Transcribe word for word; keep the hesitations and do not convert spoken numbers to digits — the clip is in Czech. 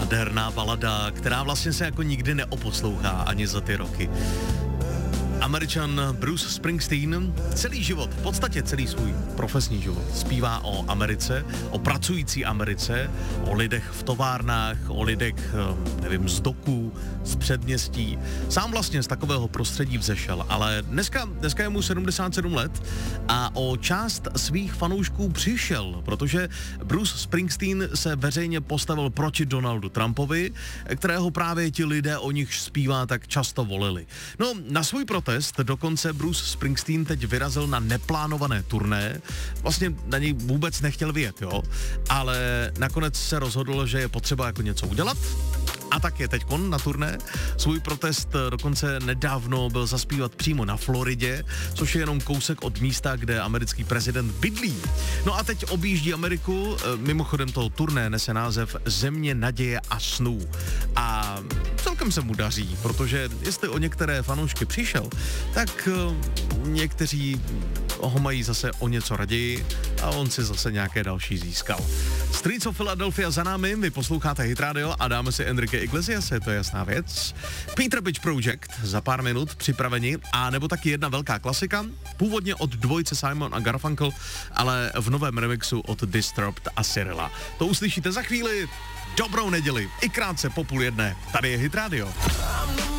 nádherná balada, která vlastně se jako nikdy neoposlouchá ani za ty roky. Američan Bruce Springsteen celý život, v podstatě celý svůj profesní život, zpívá o Americe, o pracující Americe, o lidech v továrnách, o lidech, nevím, z doků, z předměstí. Sám vlastně z takového prostředí vzešel, ale dneska, dneska je mu sedmdesát sedm let a o část svých fanoušků přišel, protože Bruce Springsteen se veřejně postavil proti Donaldu Trumpovi, kterého právě ti lidé, o nich zpívá, tak často volili. No, na svůj protest dokonce Bruce Springsteen teď vyrazil na neplánované turné. Vlastně na něj vůbec nechtěl vyjet, jo. Ale nakonec se rozhodl, že je potřeba jako něco udělat. A tak je teďkon na turné. Svůj protest dokonce nedávno byl zaspívat přímo na Floridě, což je jenom kousek od místa, kde americký prezident bydlí. No a teď objíždí Ameriku, mimochodem toho turné nese název Země naděje a snů. A celkem se mu daří, protože jestli o některé fanoušky přišel, tak někteří ho mají zase o něco raději a on si zase nějaké další získal. Streets of Philadelphia za námi, vy posloucháte Hit Radio a dáme si Enrique Iglesiase, to je jasná věc. Peter Bitch Project za pár minut připraveni a nebo taky jedna velká klasika, původně od dvojice Simon a Garfunkel, ale v novém remixu od Disturbed a Cyrilla. To uslyšíte za chvíli. Dobrou neděli, i krátce po půl jedné. Tady je Hit Radio.